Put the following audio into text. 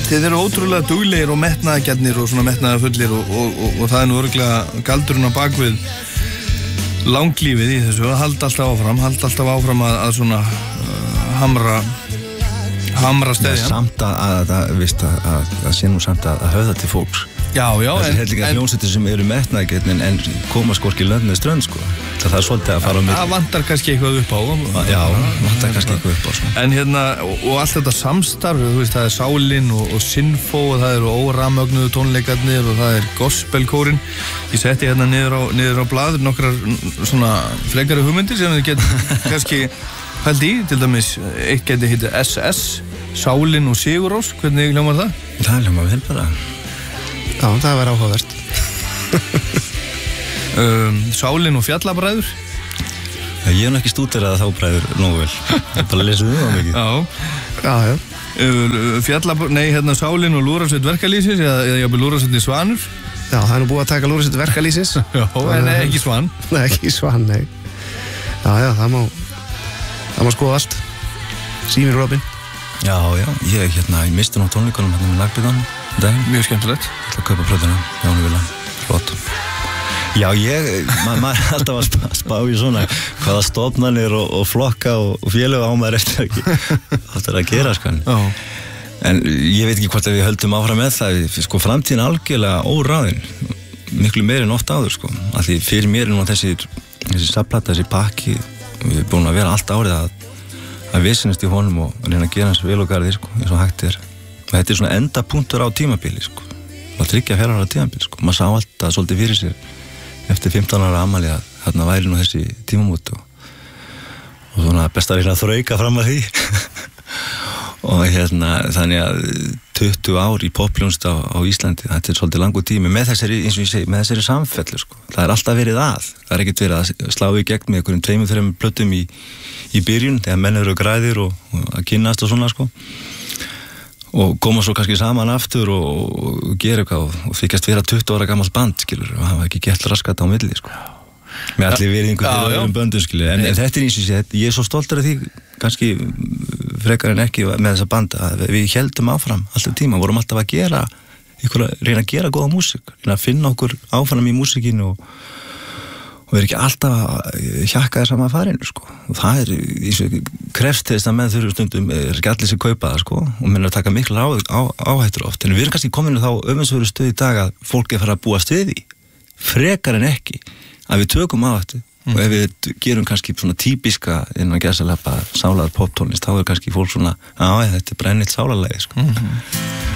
Þið eru ótrúlega duglegir og metnaðargjarnir og svona metnaðarfullir og það er nú örugglega galdurinn á bakvið langlífið í þessu að halda alltaf áfram að svona hamra steðjan. Samt að sé nú samt að höfða til fólks. Já, þessi hellinga hljómsveitir sem eru metnaðargjarnir en koma hvorki lönd með strönd sko. Það er svolítið að fara á milli. Það vantar kannski eitthvað upp á. Já, vantar kannski eitthvað upp á sko. En og allt þetta samstarf, þú veist, það er Sálin og Sinfó og það eru óramögnuðu tónleikarnir og það er gospelkórinn. Ég setti niður á blað nokkrar svona frekari hugmyndir sem þið getur kannski pælt í, til dæmis eitt geti heiti SS, Sálin og Sigurrós, hvernig hljómar það? Það hljómar vel bara. Já, það var áhugavert. Sálin og Fjallabræður. Ég hef ekki stúderað þá bræður nógu vel. Ég bara lesið það mikið. Já. Sálin og Lúðrasveit verkalýsins eða jafnvel Lúðrasveit Svanur. Já, það er nú búið að taka Lúðrasveit verkalýsins. Já, en ekki Svan. Nei, ekki Svan, nei. Já, það má skoða allt. Símir Robin. Já, ég misti nú tónleikunum með Naglbíðanum. Mjög skemmtilegt. Ég ætla að kaupa plötuna, Jónu Vila, flott. Já, maður er alltaf að spá í svona hvaða stofnanir og flokka og félög á maður eftir að gera, sko. En ég veit ekki hvort að við höldum áfram með það, sko, framtíðin algjörlega óráðin, miklu meir en oft áður, sko. Af því fyrir mér er nú þessi safnplata, þessi pakki, við erum búin að vera allt árið að vissinast í honum og reyna að gera hans vel og garði, sko, eins og hægt er. Þetta er svona endapunktur á tímabili, sko. Það tryggja 4 ára tímabili, sko. Maður sá alltaf svolítið fyrir sér eftir 15 ára afmæli að þarna væri nú þessi tímamót og svona best að reyna að þrauka fram að því. Og þannig að 20 ár í poppljónst á Íslandi, þetta er svolítið langur tími með þessari, eins og ég segi, með þessari samfellu, sko. Það er alltaf verið það er ekkert verið að slá í gegn með einhverjum 2-3 plötum í byrjun þegar menn eru græðir og að kynnast og svona, sko. Og koma svo kannski saman aftur og gera eitthvað og þykjast vera 20 ára gamalt band, skilur, og hafa ekki gert raskat á milli, sko. Með allir virðingu fyrir öðrum böndum, skilur. En þetta er eins og ég er svo stoltur af því, kannski frekar en ekki með þessa banda, að við héldum áfram alltaf tíma, vorum alltaf að reyna að gera góða músík, reyna að finna okkur áfram í músíkinu og við erum ekki alltaf að hjakka þess að maður farinu, sko. Og það er, eins og krefst þess að menn þurfum stundum, er ekki allir sem kaupa það, sko, og menn er að taka mikla áhættur oft. En við erum kannski komin þá öfundsverðu stöð í dag að fólk er farið að búa stuð í, frekar en ekki, að við tökum áhættu. Og ef við gerum kannski svona típiska innan gæsalappa sálar poptónlist, þá er kannski fólk svona, þetta er bara ennitt sálarlagi, sko.